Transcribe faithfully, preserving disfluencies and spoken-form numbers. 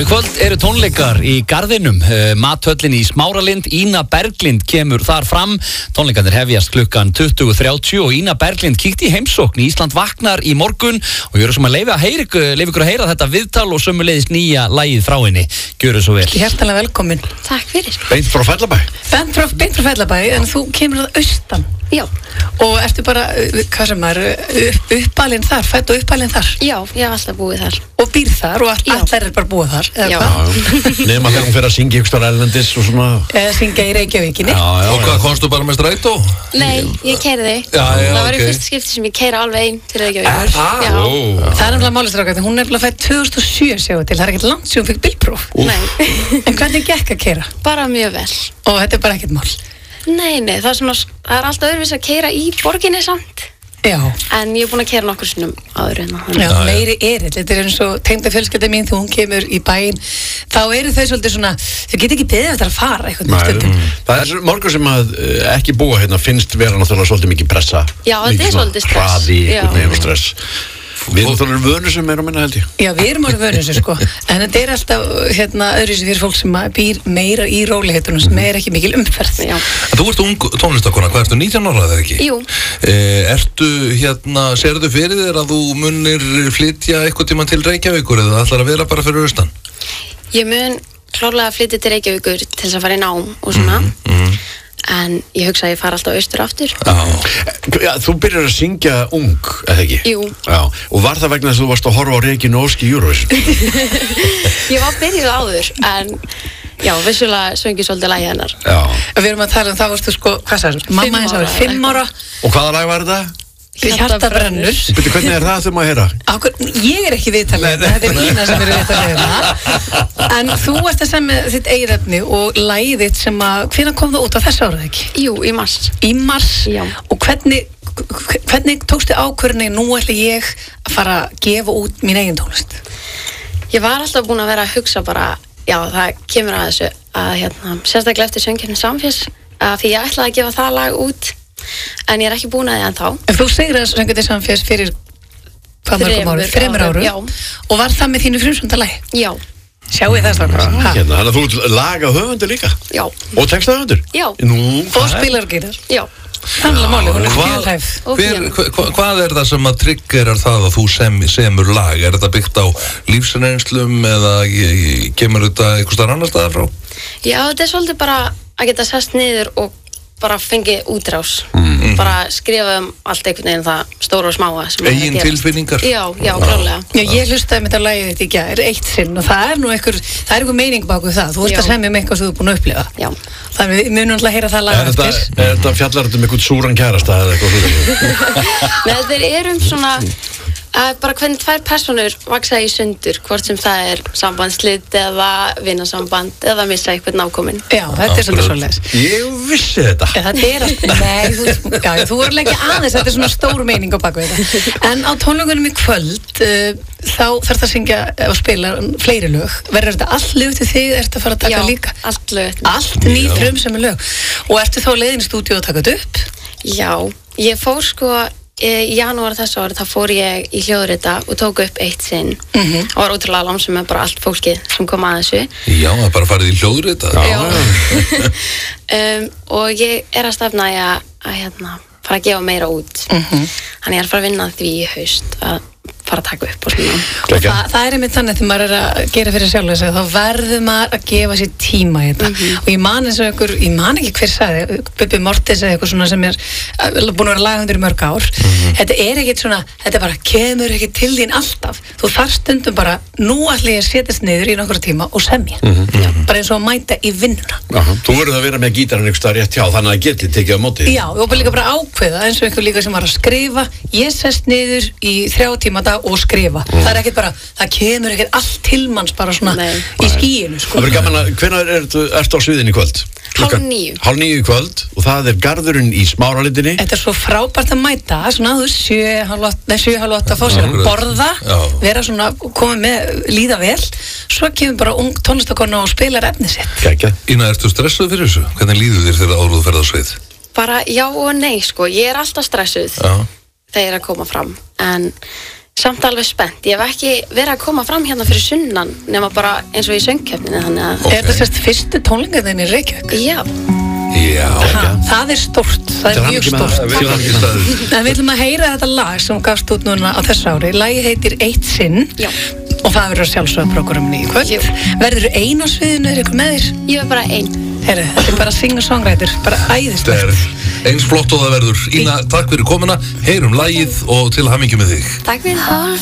í kvöld eru tónleikar í Garðinum, uh, Mathöllin í Smáralind. Ína Berglind kemur þar fram. Tónleikarnir hefjast klukkan tuttugu þrjátíu og Ína Berglind kíkti í heimsókn í Ísland vaknar í morgun og ég eru sem að leifa ykkur að heyra þetta viðtal og sömuleiðis nýja lagið frá henni. Gjöru svo vel. Hjertanlega velkomin. Takk fyrir. Beint frá Fellabæ. Beint frá, beint frá Fellabæ, en þú kemur að austan. Já. Og ertu bara, hvað sem er, upp, uppalinn þar, fædd og uppalinn þar? Já, ég hef alltaf búið þar. Og býr þar og allar er bara búið þar, eða Já. hvað? Nefn að þegar hún fer að syngja ykkur starf erlendis og svona. Eða syngja í Reykjavíkinni. Já, já. Og hvað, komstu bara með strætó? Nei, ég keyrði. Já, já, Það var í ok. fyrsta skipti sem ég keyrði alveg einn til Reykjavíkur. Er það? Já. Ó. Það er nefnilega málistrákandi, hún er nefnilega fædd tvö þúsund og sjö sjáu til, það er ekkert langt sem hún fikk bílpróf. Nei, En hvernig gekk að keyra? bara mjög vel. Og þetta er bara ekkert mál. Nei, nei, það er svona, það er alltaf öðruvísi að keyra í borginni samt. Já. En ég er búin að keyra nokkur sinnum áður hérna. Já, meiri erill, þetta er eins og tengda fjölskylda mín þegar hún kemur í bæinn, þá eru þau svolítið svona, þau get ekki beðið eftir að fara einhvern veginn stundum. Það er morgur sem að uh, ekki búa hérna finnst vera náttúrulega svolítið mikið pressa. Já, þetta er Mikið svona svolítið stress. hraði, Já. einhvern veginn og stress. Við erum þannig vönur sem er á minna held ég. Já, við erum alveg vönum sér sko, en þetta er alltaf hérna öðruvísi fyrir fólk sem að býr meira í rólegheitunum sem er ekki mikil umferð. Já. En þú ert ung tónlistakona, hvað ertu, nítján ára eða ekki? Jú. Eh, ertu hérna, sérðu fyrir þér að þú munir flytja eitthvað tímann til Reykjavíkur eða ætlar að vera bara fyrir austan? Ég mun klárlega að flytja til Reykjavíkur til þess að fara í nám og svona. Mm. En ég hugsa að ég fara alltaf austur aftur. Já. Já, þú byrjar að syngja ung, eða ekki? Jú. Já, og var það vegna þess að þú varst að horfa á Regínu Ósk í Eurovision? Ég var byrjuð áður, en já, vissulega söng ég svolítið lagi hennar. Já. Við erum að tala um, þá varstu sko, hvað sagði, mamma eins ára, árið, fimm ára, Og hvaða lag var þetta? hjarta brennur. Byrju, hvernig er það þau maður heyra? Akkur, ég er ekki viðtalið, þetta er Ína sem er viðtalið hérna. En þú ert að semja þitt eigið efni og lagið þitt sem að, hvenær kom það út á þessu árið ekki? Jú, í mars. Í mars. Já. Og hvernig, hvernig tókstu ákvörðinni, nú ætla ég að fara að gefa út mín eigin tónlist? Ég var alltaf búin að vera að hugsa bara, já, það kemur að þessu að hérna, sérstaklega eftir söngkeppni Samfés, að því ég ætlaði að gefa það lag út, en ég er ekki búin að því ennþá. En þú segir að söngkeppni Samfés fyrir hvað mörgum árum? Þremur árum? Já. Og var það með þínu frumsvöndalagi? Já, Sjáu þið það strákar? Ha? Hérna, þannig að þú ert laga höfundur líka? já, Og textahöfundur? Já. Nú, Og hvað er? spilar og gítar? já. Þannig að máli, hún er Hvað- mjög hæf. Og Hver, píanó. hva, hva, hvað er það sem að triggerar það að þú sem, semur lag? Er þetta byggt á lífsreynslum eða ég- kemur þetta einhvers staðar annar staðar frá? Já, þetta er svolítið bara að geta sest niður og bara fengið útrás. Bara skrifa um allt einhvern veginn það stóra og smáa sem er að Eigin gerast. tilfinningar? Já, já, klálega. Já, ég hlustaði með þetta lagið þitt í gær, eitt sinn og það er nú einhver, það er einhver meining baku það, þú ert Já. að semja um eitthvað sem þú ert búin að upplifa. Já. Þannig við munum alltaf að heyra það lag Er þetta, eftir. er þetta fjallar þetta um einhvern súran kærasta eða eitthvað svona? Nei, þetta er um svona að bara hvernig tvær personur vaksa í sundur, hvort sem það er sambandslit eða vinasamband eða missa eitthvað nákominn. Já, þetta er svolítið svoleiðis. Ég vissi þetta. Já, þetta er alltaf, nei, þú, já, þú voru ekki aðeins, þetta er svona stór meining á baku þetta. En á tónleikunum í kvöld, uh, þá þarf það að syngja og spila fleiri lög. Verður þetta allt lög til þig, ertu að fara að taka Já, líka? allt lög. Allt ný frum sem er lög. Og ertu þá leiðin í stúdíu að taka þetta upp? Já, ég fór sko í janúar þessu ári, þá fór ég í hljóðrita og tók upp eitt sinn. Mhm. Og var ótrúlega lánsum með bara allt fólkið sem kom að þessu. Já, það er bara farið í hljóðrita. Já. um, og ég er að stefna í að, að hérna, fara að gefa meira út. Mhm. Þannig ég er að fara að vinna því í haust að fara að taka upp og svona. Og það, það er einmitt þannig þegar maður er að gera fyrir sjálf þess að þá verður maður að gefa sér tíma í þetta. Og ég man eins og einhver, ég man ekki hver sagði, Bubbi Mortens eða eitthvað svona sem er uh, búin að vera laghundur í mörg ár. Þetta er ekkit svona, þetta bara kemur ekki til þín alltaf. Þú þarf stundum bara, nú ætla ég að setjast niður í nokkra tíma og semja. Já, bara eins og að mæta í vinnuna. Aha. Þú verður að vera með gítarinn einhvers staðar rétt hjá, þannig að það geti tekið á móti. Já, og bara líka bara ákveða eins og einhver líka sem var að skrifa, ég sest niður í þrjá tíma dag og skrifa. Það er ekkert bara, það kemur ekkert allt til manns bara svona Nei. í skíinu, sko. Það verður gaman að, hvenær ertu, ertu á sviðinu í kvöld? Hálf níu. Hálf níu í kvöld og það er garðurinn í Smáralindinni. Þetta er svo frábært að mæta, svona þú veist, sjö, hálf átta, nei, sjö, hálf átta, fá sér að borða, Já. vera svona, koma með, líða vel, svo kemur bara ung tónlistakona og spilar efnið sitt. Kækja. Ína, ertu stressuð fyrir þessu? Hvernig líður þér þegar áður þú ferð á svið? Bara já og nei, sko. Ég er alltaf stressuð Já. þegar ég er að koma fram. En samt alveg spennt. Ég hef ekki verið að koma fram hérna fyrir sunnan nema bara eins og í söngkeppninni, þannig að Er þetta sérst fyrstu tónleikarnir í Reykjavík? já, Já, Ha, það er stórt, það er mjög stórt. við erum ekki staðið. En við ætlum að heyra þetta lag sem gafst út núna á þessu ári. Lagið heitir Eitt sinn já, og það verður að sjálfsögða prógraminu í kvöld. Jú. Verður þú ein á sviðinu, er ykkur með þér? ég er bara ein. Herru, þetta er bara singer-songwriter, bara Þetta æðislegt. er eins flott og það verður. Ína, takk fyrir komuna, heyrum lagið og til hamingju með þig. Takk fyrir.